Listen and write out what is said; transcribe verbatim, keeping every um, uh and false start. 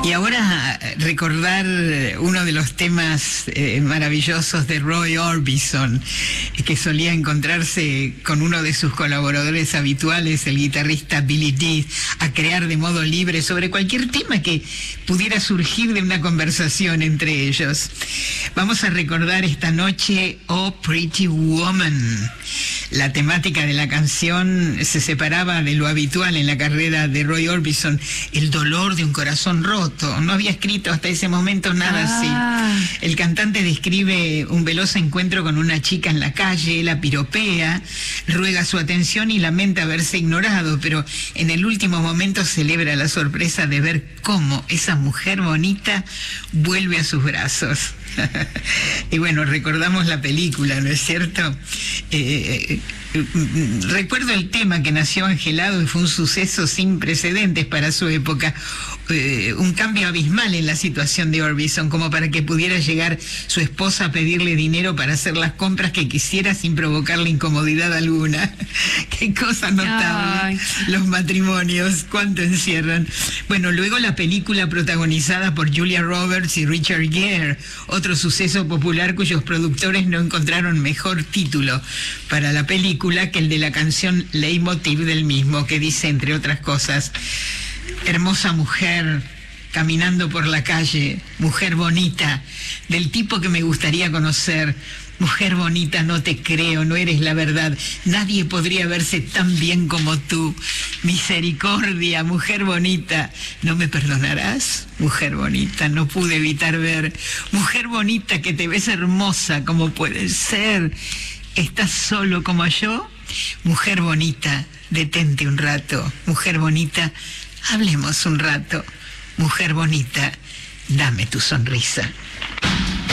Y ahora recordar uno de los temas eh, maravillosos de Roy Orbison, que solía encontrarse con uno de sus colaboradores habituales, el guitarrista Billy Dees, a crear de modo libre sobre cualquier tema que pudiera surgir de una conversación entre ellos. Vamos a recordar esta noche Oh Pretty Woman. La temática de la canción se separaba de lo habitual en la carrera de Roy Orbison, el dolor de un corazón roto. No había escrito hasta ese momento nada ah. así. El cantante describe un veloz encuentro con una chica en la calle, la piropea, ruega su atención y lamenta haberse ignorado, pero en el último momento celebra la sorpresa de ver cómo esa mujer bonita vuelve a sus brazos. Y bueno, recordamos la película, ¿no es cierto? Eh, eh, recuerdo el tema que nació angelado y fue un suceso sin precedentes para su época. Eh, un cambio abismal en la situación de Orbison, como para que pudiera llegar su esposa a pedirle dinero para hacer las compras que quisiera sin provocarle incomodidad alguna. Qué cosa notable. Ay. Los matrimonios, cuánto encierran. Bueno, luego la película protagonizada por Julia Roberts y Richard Gere, otro suceso popular cuyos productores no encontraron mejor título para la película que el de la canción leitmotiv del mismo, que dice, entre otras cosas: hermosa mujer caminando por la calle, mujer bonita, del tipo que me gustaría conocer. Mujer bonita, no te creo, no eres la verdad. Nadie podría verse tan bien como tú. Misericordia, mujer bonita, ¿no me perdonarás? Mujer bonita, no pude evitar ver. Mujer bonita, que te ves hermosa como puedes ser. ¿Estás solo como yo? Mujer bonita, detente un rato. Mujer bonita, hablemos un rato. Mujer bonita, dame tu sonrisa.